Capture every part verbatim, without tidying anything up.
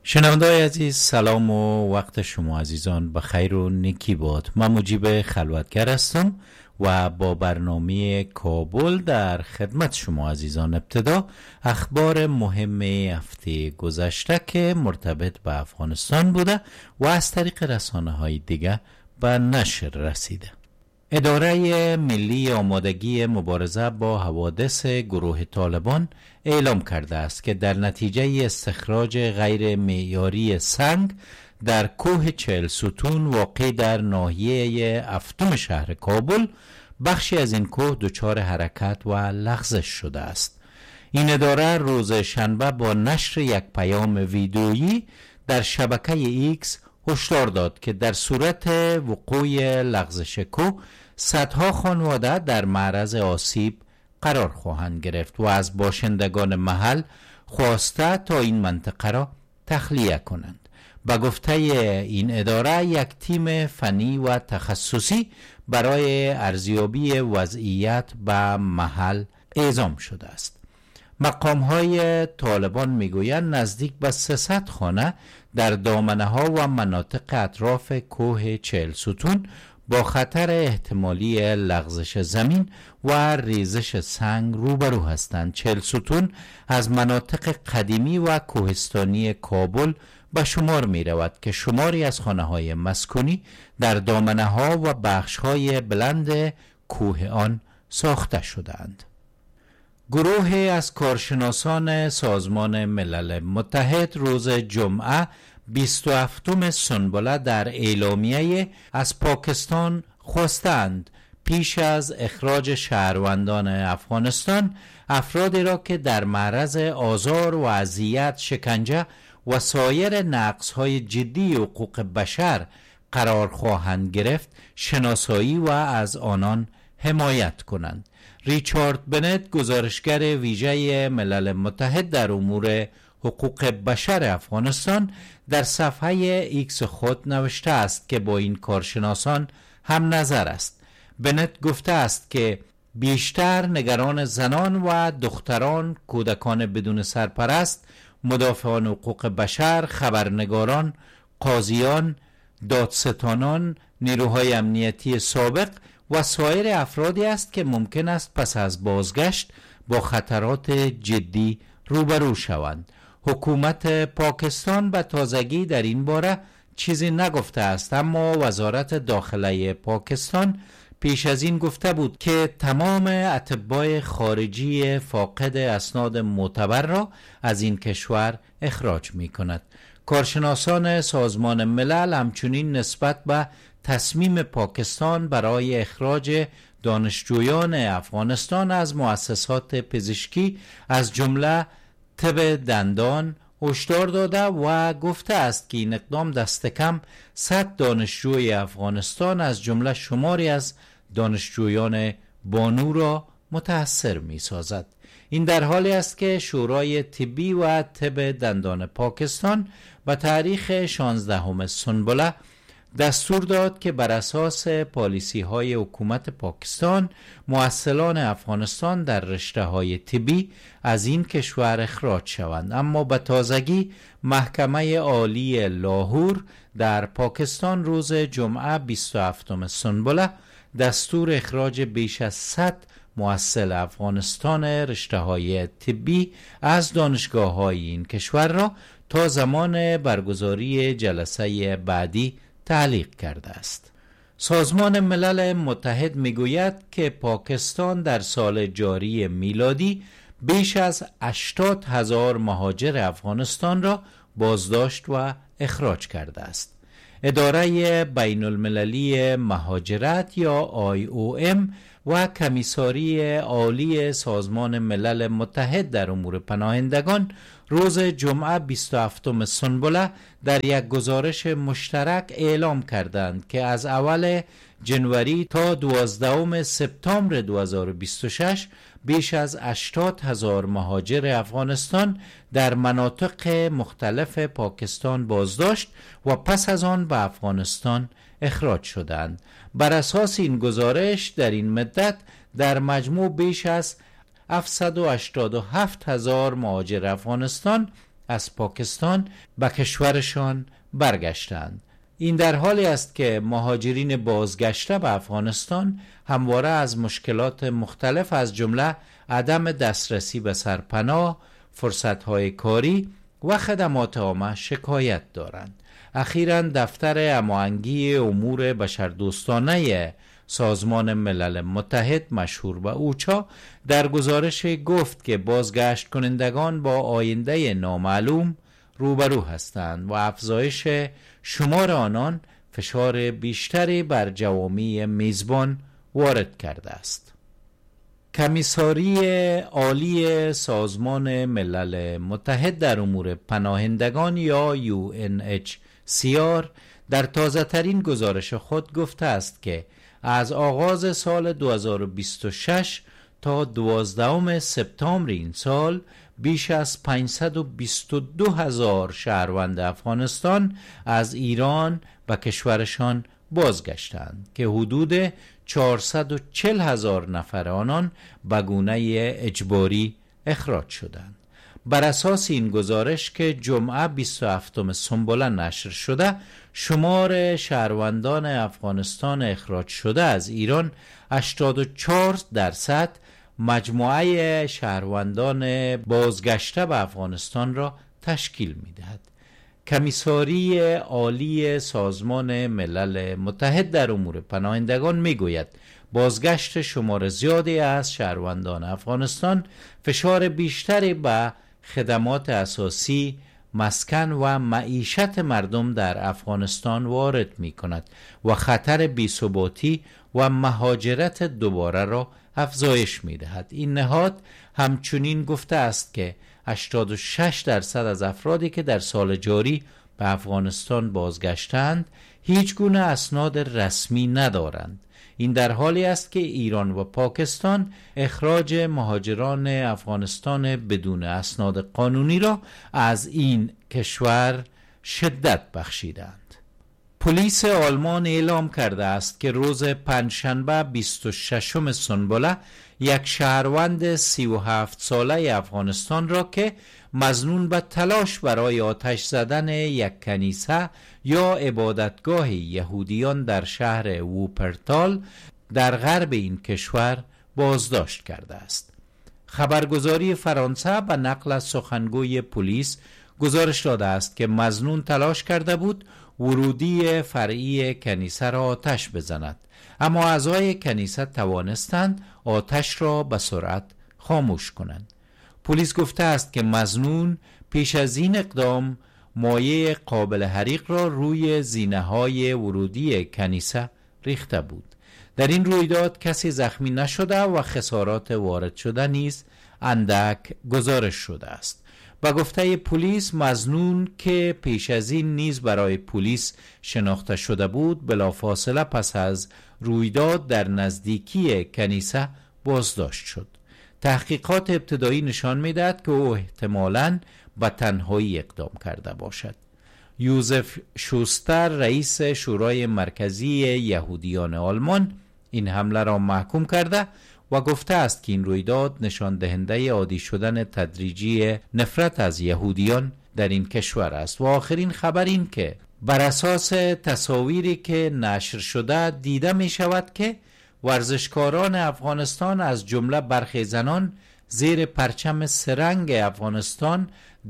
شنونده‌های عزیز، سلام و وقت شما عزیزان بخیر و نیکی باد. من مجیب خلوتگر هستم و با برنامه کابل در خدمت شما عزیزان. ابتدا اخبار مهم هفته گذشته که مرتبط به افغانستان بوده و از طریق رسانه‌های دیگه به نشر رسیده. اداره ملی آمادگی مبارزه با حوادث گروه طالبان اعلام کرده است که در نتیجه استخراج غیر معیاری سنگ در کوه چهل ستون واقع در ناحیه افتم شهر کابل، بخشی از این کوه دچار حرکت و لغزش شده است. این اداره روز شنبه با نشر یک پیام ویدئویی در شبکه ایکس هشدار داد که در صورت وقوع لغزش کوه صدها خانواده در معرض آسیب قرار خواهند گرفت و از باشندگان محل خواسته تا این منطقه را تخلیه کنند. به گفته این اداره یک تیم فنی و تخصصی برای ارزیابی وضعیت به محل اعزام شده است. مقام‌های طالبان میگویند نزدیک به سیصد خانه در دامنه‌ها و مناطق اطراف کوه چهل ستون با خطر احتمالی لغزش زمین و ریزش سنگ روبرو هستند. چهل ستون از مناطق قدیمی و کوهستانی کابل به شمار می رود که شماری از خانه های مسکونی در دامنه ها و بخش های بلند کوه آن ساخته شدند. گروه از کارشناسان سازمان ملل متحد روز جمعه بیست و هفتم سنبله در اعلامیه از پاکستان خواستند پیش از اخراج شهروندان افغانستان افرادی را که در معرض آزار و اذیت، شکنجه و سایر نقض‌های جدی حقوق بشر قرار خواهند گرفت شناسایی و از آنان حمایت کنند. ریچارد بنت، گزارشگر ویژه ملل متحد در امور حقوق بشر افغانستان، در صفحه ایکس خود نوشته است که با این کارشناسان هم نظر است. بنت گفته است که بیشتر نگران زنان و دختران، کودکان بدون سرپرست، مدافعان حقوق بشر، خبرنگاران، قاضیان، دادستانان، نیروهای امنیتی سابق و سایر افرادی است که ممکن است پس از بازگشت با خطرات جدی روبرو شوند. حکومت پاکستان به تازگی در این باره چیزی نگفته است، اما وزارت داخله پاکستان پیش از این گفته بود که تمام اتباع خارجی فاقد اسناد معتبر را از این کشور اخراج می کند. کارشناسان سازمان ملل همچنین نسبت به تصمیم پاکستان برای اخراج دانشجویان افغانستان از مؤسسات پزشکی از جمله طب دندان هشدار داده و گفته است که این اقدام دست کم صد دانشجوی افغانستان از جمله شماری از دانشجویان بانو را متاثر می سازد. این در حالی است که شورای طبی و طب دندان پاکستان به تاریخ شانزدهم سنبله دستور داد که بر اساس پالیسی های حکومت پاکستان محصلان افغانستان در رشته های طبی از این کشور اخراج شوند، اما به تازگی محکمه عالی لاهور در پاکستان روز جمعه بیست و هفتم سنبله دستور اخراج بیش از صد محصل افغانستان رشته های طبی از دانشگاه های این کشور را تا زمان برگزاری جلسه بعدی تعلیق کرده است. سازمان ملل متحد میگوید که پاکستان در سال جاری میلادی بیش از هشتاد هزار مهاجر افغانستان را بازداشت و اخراج کرده است. اداره بین المللی مهاجرت یا آی او ام و کمیساری عالی سازمان ملل متحد در امور پناهندگان روز جمعه بیست و هفتم سنبله در یک گزارش مشترک اعلام کردند که از اول جنوری تا دوازدهم سپتامبر دو هزار و بیست و شش بیش از هشتاد هزار مهاجر افغانستان در مناطق مختلف پاکستان بازداشت و پس از آن به افغانستان اخراج شدند. بر اساس این گزارش در این مدت در مجموع بیش از هفتصد و هشتاد و هفت هزار مهاجر افغانستان از پاکستان به کشورشان برگشتند. این در حالی است که مهاجرین بازگشته به افغانستان همواره از مشکلات مختلف از جمله عدم دسترسی به سرپناه، فرصت‌های کاری و خدمات عامه شکایت دارند. اخیراً دفتر هماهنگی امور بشردوستانه سازمان ملل متحد مشهور به اوچا در گزارش گفت که بازگشت کنندگان با آینده نامعلوم روبرو هستند و افزایش شمار آنان فشار بیشتری بر جوامع میزبان وارد کرده است. کمیساری عالی سازمان ملل متحد در امور پناهندگان یا یو ان اچ سی آر در تازه ترین گزارش خود گفته است که از آغاز سال دو هزار و بیست و شش تا دوازدهم سپتامبر این سال بیش از پانصد و بیست و دو هزار شهروند افغانستان از ایران به کشورشان بازگشتند که حدود چهارصد و چهل هزار نفر آنان به گونه اجباری اخراج شدند. بر اساس این گزارش که جمعه بیست و هفتم سنبله نشر شده، شمار شهروندان افغانستان اخراج شده از ایران هشتاد و چهار درصد مجموعه شهروندان بازگشته به افغانستان را تشکیل می‌دهد. کمیساری عالی سازمان ملل متحد در امور پناهندگان میگوید بازگشت شمار زیادی از شهروندان افغانستان فشار بیشتری به خدمات اساسی، مسکن و معیشت مردم در افغانستان وارد می کند و خطر بی‌ثباتی و مهاجرت دوباره را افزایش می دهد. این نهاد همچنین گفته است که هشتاد و شش درصد از افرادی که در سال جاری به افغانستان بازگشتند هیچ گونه اسناد رسمی ندارند. این در حالی است که ایران و پاکستان اخراج مهاجران افغانستان بدون اسناد قانونی را از این کشور شدت بخشیدند. پلیس آلمان اعلام کرده است که روز پنجشنبه بیست و ششم سنبله یک شهروند سی و هفت ساله افغانستان را که مظنون به تلاش برای آتش زدن یک کنیسه یا عبادتگاه یهودیان در شهر ووپرتال در غرب این کشور بازداشت کرده است. خبرگزاری فرانسه به نقل از سخنگوی پلیس گزارش داده است که مظنون تلاش کرده بود ورودی فرعی کنیسه را آتش بزند، اما اعضای کنیسه توانستند آتش را به سرعت خاموش کنند. پلیس گفته است که مظنون پیش از این اقدام مایع قابل حریق را روی زینه‌های ورودی کنیسه ریخته بود. در این رویداد کسی زخمی نشده و خسارات وارد شده نیز اندک گزارش شده است. با گفته پلیس مظنون که پیش از این نیز برای پلیس شناخته شده بود بلافاصله پس از رویداد در نزدیکی کنیسه بازداشت شد. تحقیقات ابتدایی نشان می‌دهد که او احتمالاً به تنهایی اقدام کرده باشد. یوزف شوستر رئیس شورای مرکزی یهودیان آلمان این حمله را محکوم کرده و گفته است که این رویداد نشان دهنده عادی شدن تدریجی نفرت از یهودیان در این کشور است. و آخرین خبر این که بر اساس تصاویری که نشر شده دیده می شود که ورزشکاران افغانستان از جمله برخی زنان زیر پرچم سرنگ افغانستان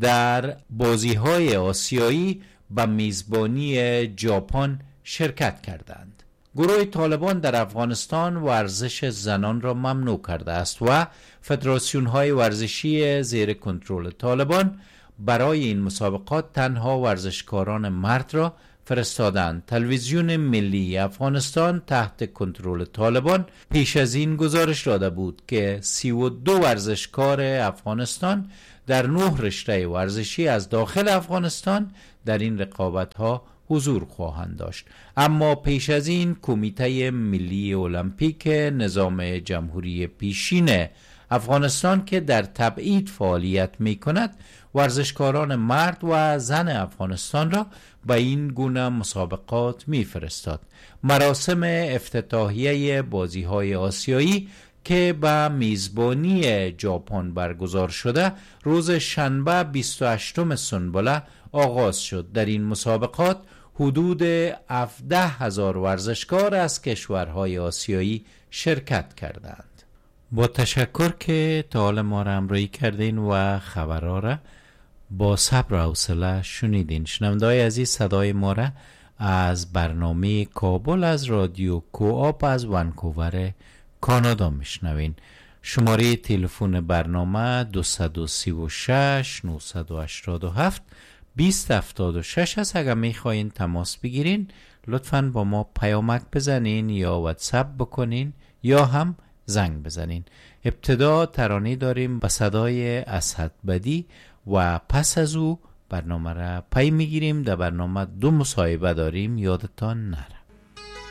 در بازی‌های آسیایی به میزبانی ژاپن شرکت کردند. گروه طالبان در افغانستان ورزش زنان را ممنوع کرده است و فدراسیون‌های ورزشی زیر کنترل طالبان برای این مسابقات تنها ورزشکاران مرد را فرستادند. تلویزیون ملی افغانستان تحت کنترل طالبان پیش از این گزارش داده بود که سی و دو ورزشکار افغانستان در نه رشته ورزشی از داخل افغانستان در این رقابت‌ها حضور خواهند داشت. اما پیش از این کمیته ملی المپیک نظام جمهوری پیشین افغانستان که در تبعید فعالیت می کند ورزشکاران مرد و زن افغانستان را به این گونه مسابقات می فرستاد. مراسم افتتاحیه بازی‌های آسیایی که به میزبانی ژاپن برگزار شده روز شنبه بیست و هشتم سنبله آغاز شد. در این مسابقات حدود هفده هزار ورزشکار از کشورهای آسیایی شرکت کردند. با تشکر که تا حال ما را همراهی کردین و خبرها را با صبر و حوصله شنیدین. شنونده‌های عزیز، صدای ما را از برنامه کابل از رادیو کوآپ از ونکوور کانادا میشنوین. شماره تلفن برنامه دو سه شش نه هشت هفت بیست هفتاد و شش است. اگر میخواین تماس بگیرین لطفاً با ما پیامک بزنین یا واتساپ بکنین یا هم زنگ بزنین. ابتدا ترانه داریم به صدای اسحد بدی و پس از او برنامه را پی میگیریم. در برنامه دو مصاحبه داریم، یادتان نره.